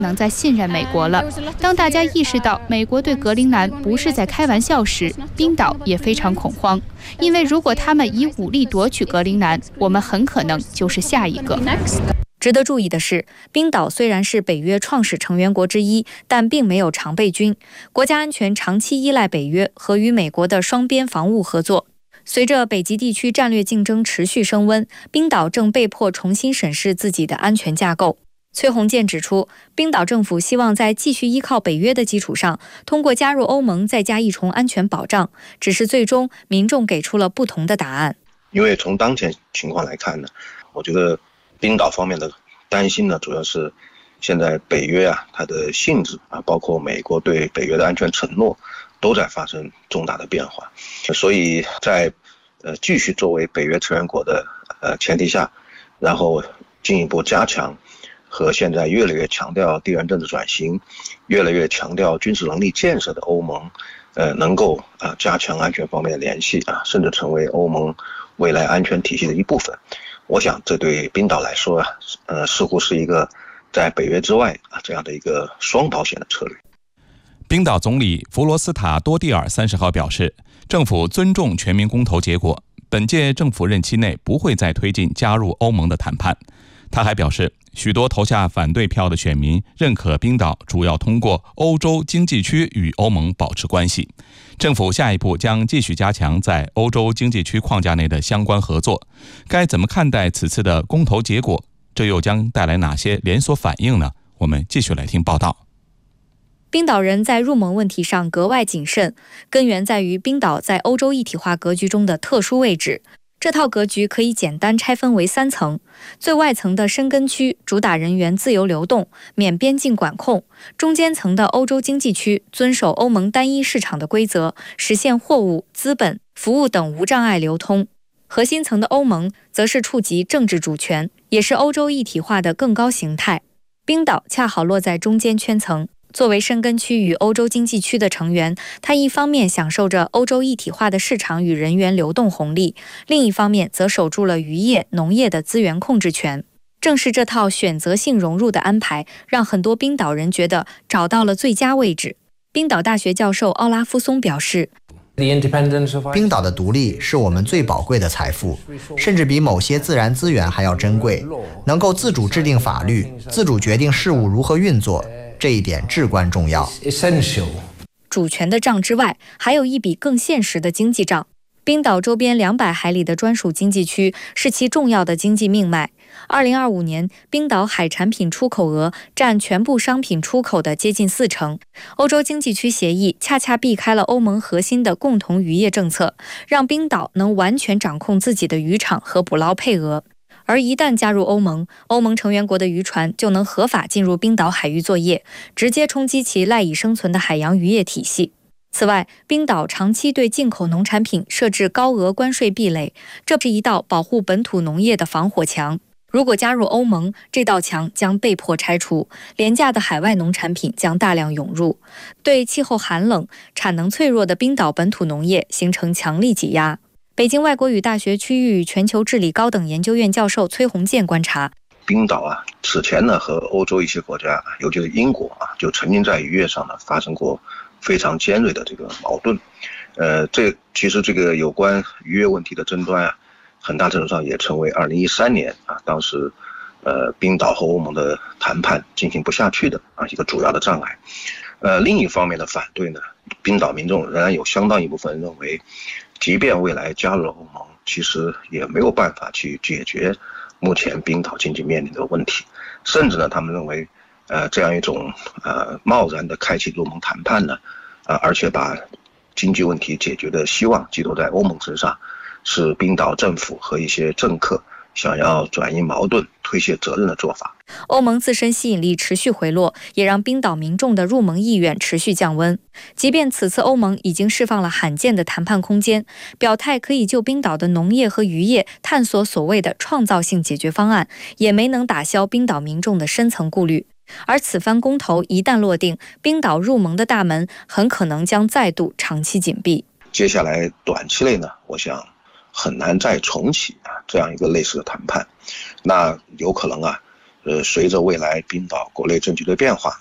能再信任美国了。当大家意识到美国对格陵兰不是在开玩笑时，冰岛也非常恐慌，因为如果他们以武力夺取格陵兰，我们很可能就是下一个。 值得注意的是，冰岛虽然是北约创始成员国之一，但并没有常备军，国家安全长期依赖北约和与美国的双边防务合作。随着北极地区战略竞争持续升温，冰岛正被迫重新审视自己的安全架构。崔洪建指出，冰岛政府希望在继续依靠北约的基础上，通过加入欧盟再加一重安全保障，只是最终民众给出了不同的答案。 因为从当前情况来看呢，我觉得冰岛方面的担心呢，主要是现在北约它的性质包括美国对北约的安全承诺都在发生重大的变化，所以在继续作为北约成员国的前提下，然后进一步加强和现在越来越强调地缘政治转型、越来越强调军事能力建设的欧盟，能够加强安全方面的联系甚至成为欧盟未来安全体系的一部分。我想这对冰岛来说似乎是一个在北约之外这样的一个双保险的策略。 冰岛总理弗罗斯塔多蒂尔30号表示，政府尊重全民公投结果，本届政府任期内不会再推进加入欧盟的谈判。他还表示，许多投下反对票的选民认可冰岛主要通过欧洲经济区与欧盟保持关系。政府下一步将继续加强在欧洲经济区框架内的相关合作。该怎么看待此次的公投结果？这又将带来哪些连锁反应呢？我们继续来听报道。 冰岛人在入盟问题上格外谨慎，根源在于冰岛在欧洲一体化格局中的特殊位置。这套格局可以简单拆分为3层，最外层的申根区主打人员自由流动，免边境管控；中间层的欧洲经济区遵守欧盟单一市场的规则，实现货物、资本、服务等无障碍流通；核心层的欧盟则是触及政治主权，也是欧洲一体化的更高形态。冰岛恰好落在中间圈层。作为申根区与欧洲经济区的成员，它一方面享受着欧洲一体化的市场与人员流动红利，另一方面则守住了渔业、农业的资源控制权。正是这套选择性融入的安排，让很多冰岛人觉得找到了最佳位置。冰岛大学教授奥拉夫松表示， 冰岛的独立是我们最宝贵的财富，甚至比某些自然资源还要珍贵。能够自主制定法律，自主决定事务如何运作，这一点至关重要。 主权的账之外，还有一笔更现实的经济账。冰岛周边200海里的专属经济区是其重要的经济命脉。2025年，冰岛海产品出口额占全部商品出口的接近40%。欧洲经济区协议恰恰避开了欧盟核心的共同渔业政策，让冰岛能完全掌控自己的渔场和捕捞配额。而一旦加入欧盟，欧盟成员国的渔船就能合法进入冰岛海域作业，直接冲击其赖以生存的海洋渔业体系。此外，冰岛长期对进口农产品设置高额关税壁垒，这是一道保护本土农业的防火墙。如果加入欧盟，这道墙将被迫拆除，廉价的海外农产品将大量涌入，对气候寒冷、产能脆弱的冰岛本土农业形成强力挤压。北京外国语大学区域与全球治理高等研究院教授崔洪建观察， 冰岛此前呢和欧洲一些国家，尤其是英国就曾经在渔业上呢发生过非常尖锐的这个矛盾。其实这个有关渔业问题的争端很大程度上也成为2013年当时冰岛和欧盟的谈判进行不下去的一个主要的障碍。另一方面的反对呢，冰岛民众仍然有相当一部分人认为，即便未来加入了欧盟，其实也没有办法去解决目前冰岛经济面临的问题，甚至呢，他们认为，这样一种贸然的开启入盟谈判呢，而且把经济问题解决的希望寄托在欧盟身上，是冰岛政府和一些政客想要转移矛盾、推卸责任的做法。 欧盟自身吸引力持续回落，也让冰岛民众的入盟意愿持续降温。即便此次欧盟已经释放了罕见的谈判空间，表态可以就冰岛的农业和渔业探索所谓的创造性解决方案，也没能打消冰岛民众的深层顾虑。而此番公投一旦落定，冰岛入盟的大门很可能将再度长期紧闭。 接下来短期内呢，我想很难再重启这样一个类似的谈判。那有可能随着未来冰岛国内政局的变化，